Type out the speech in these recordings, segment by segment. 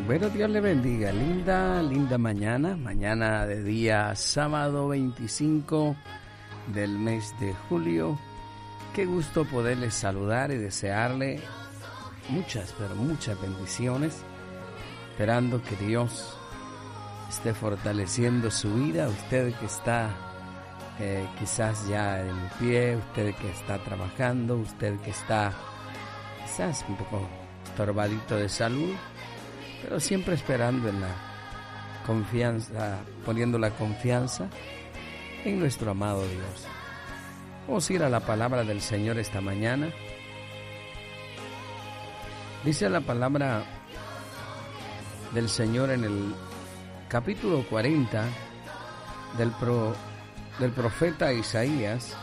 Bueno, Dios le bendiga. Linda mañana de día sábado 25 del mes de julio. Qué gusto poderles saludar y desearle muchas, pero muchas bendiciones, esperando que Dios esté fortaleciendo su vida. Usted que está quizás ya en pie, usted que está trabajando, usted que está quizás un poco estorbadito de salud, pero siempre esperando en la confianza, poniendo la confianza en nuestro amado Dios. Vamos a ir a la palabra del Señor esta mañana. Dice la palabra del Señor en el capítulo 40 del profeta Isaías,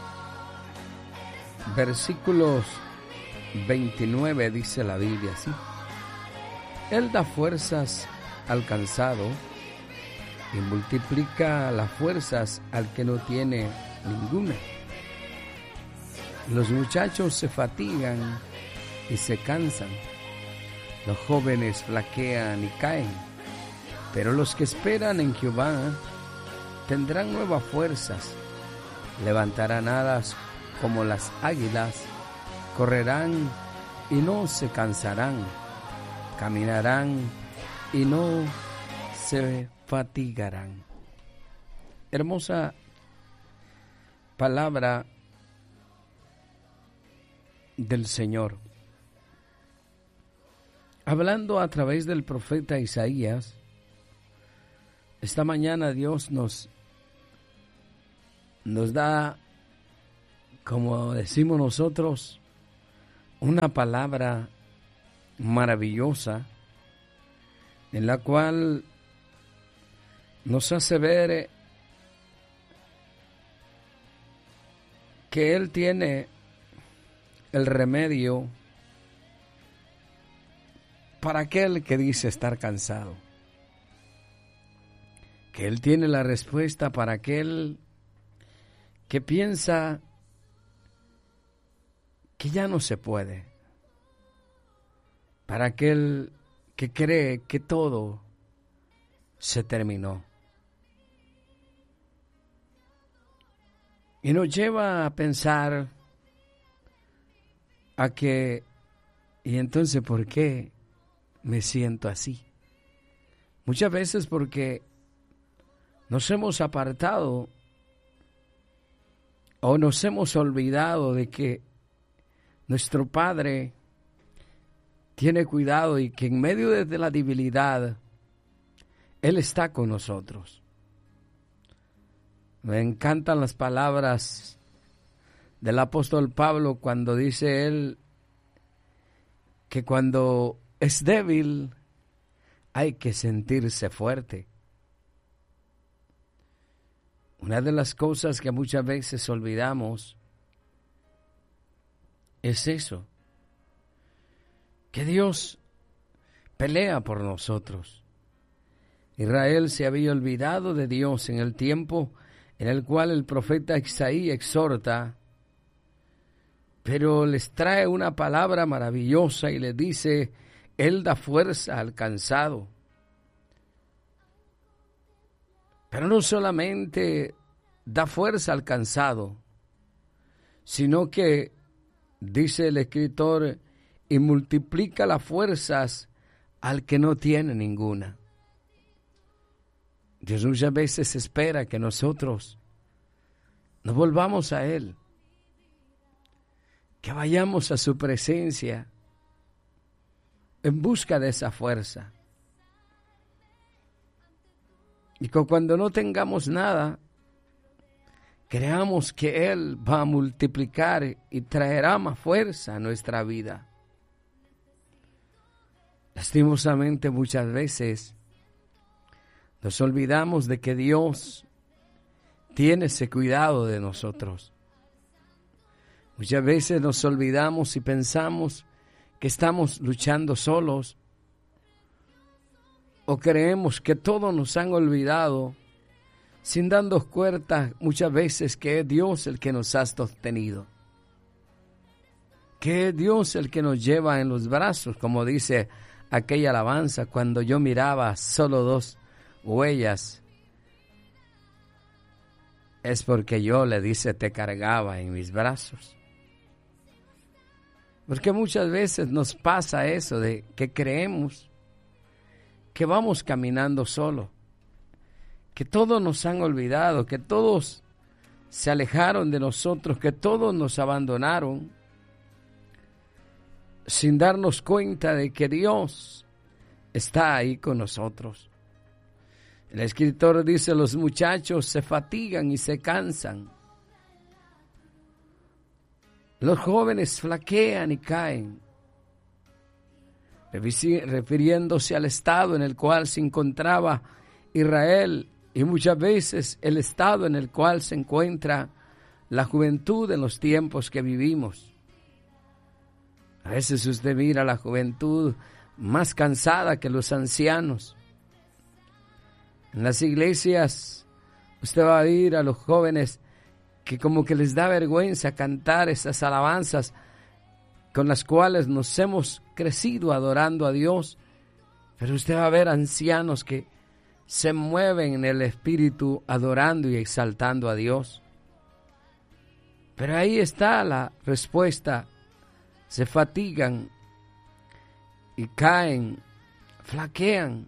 versículos 29, dice la Biblia así: Él da fuerzas al cansado y multiplica las fuerzas al que no tiene ninguna. Los muchachos se fatigan y se cansan, los jóvenes flaquean y caen, pero los que esperan en Jehová tendrán nuevas fuerzas, levantarán alas como las águilas, correrán y no se cansarán, caminarán y no se fatigarán. Hermosa palabra del Señor, hablando a través del profeta Isaías. Esta mañana Dios nos da, como decimos nosotros, una palabra maravillosa en la cual nos hace ver que Él tiene el remedio para aquel que dice estar cansado, que Él tiene la respuesta para aquel que piensa que ya no se puede, para aquel que cree que todo se terminó. Y nos lleva a pensar a que, ¿y entonces por qué me siento así? Muchas veces porque nos hemos apartado o nos hemos olvidado de que nuestro Padre tiene cuidado y que en medio de la debilidad Él está con nosotros. Me encantan las palabras del apóstol Pablo cuando dice él que cuando es débil hay que sentirse fuerte. Una de las cosas que muchas veces olvidamos es eso, que Dios pelea por nosotros. Israel se había olvidado de Dios en el tiempo en el cual el profeta Isaías exhorta, pero les trae una palabra maravillosa y les dice: Él da fuerza al cansado. Pero no solamente da fuerza al cansado, sino que, dice el escritor, y multiplica las fuerzas al que no tiene ninguna. Dios muchas veces espera que nosotros nos volvamos a Él, que vayamos a su presencia en busca de esa fuerza. Y que cuando no tengamos nada, creamos que Él va a multiplicar y traerá más fuerza a nuestra vida. Lastimosamente muchas veces nos olvidamos de que Dios tiene ese cuidado de nosotros. Muchas veces nos olvidamos y pensamos que estamos luchando solos, o creemos que todos nos han olvidado, sin darnos cuenta muchas veces que es Dios el que nos ha sostenido, que es Dios el que nos lleva en los brazos, como dice aquella alabanza cuando yo miraba solo 2 huellas, es porque yo, le dice, te cargaba en mis brazos. Porque muchas veces nos pasa eso de que creemos que vamos caminando solo, que todos nos han olvidado, que todos se alejaron de nosotros, que todos nos abandonaron, sin darnos cuenta de que Dios está ahí con nosotros. El escritor dice, los muchachos se fatigan y se cansan. Los jóvenes flaquean y caen, refiriéndose al estado en el cual se encontraba Israel y muchas veces el estado en el cual se encuentra la juventud en los tiempos que vivimos. A veces usted mira a la juventud más cansada que los ancianos. En las iglesias usted va a ir a los jóvenes que como que les da vergüenza cantar esas alabanzas con las cuales nos hemos crecido adorando a Dios, pero usted va a ver ancianos que se mueven en el espíritu adorando y exaltando a Dios. Pero ahí está la respuesta: se fatigan y caen, flaquean.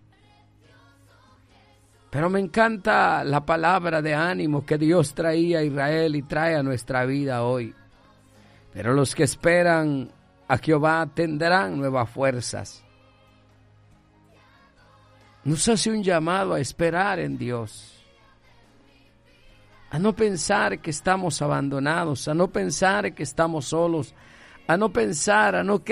Pero me encanta la palabra de ánimo que Dios traía a Israel y trae a nuestra vida hoy. Pero los que esperan a Jehová tendrán nuevas fuerzas. Nos hace un llamado a esperar en Dios, a no pensar que estamos abandonados, a no pensar que estamos solos, a no pensar, a no